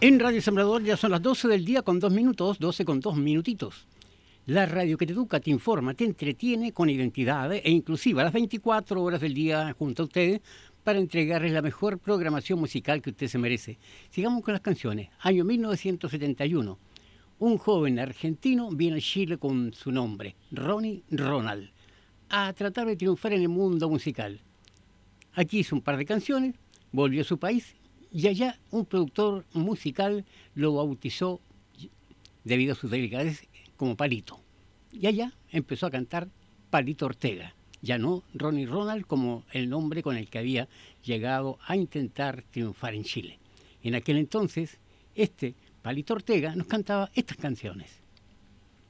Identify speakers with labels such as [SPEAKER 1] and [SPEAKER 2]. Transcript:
[SPEAKER 1] En Radio Sembrador ya son las 12 del día con 2 minutos, 12 con 2 minutitos. La radio que te educa, te informa, te entretiene con identidad e inclusiva las 24 horas del día junto a ustedes para entregarles la mejor programación musical que usted se merece. Sigamos con las canciones. Año 1971. Un joven argentino viene a Chile con su nombre, Ronnie Ronald, a tratar de triunfar en el mundo musical. Aquí hizo un par de canciones, volvió a su país y allá un productor musical lo bautizó, debido a sus delicadez, como Palito. Y allá empezó a cantar Palito Ortega, ya no Ronnie Ronald como el nombre con el que había llegado a intentar triunfar en Chile. En aquel entonces, Palito Ortega nos cantaba estas canciones.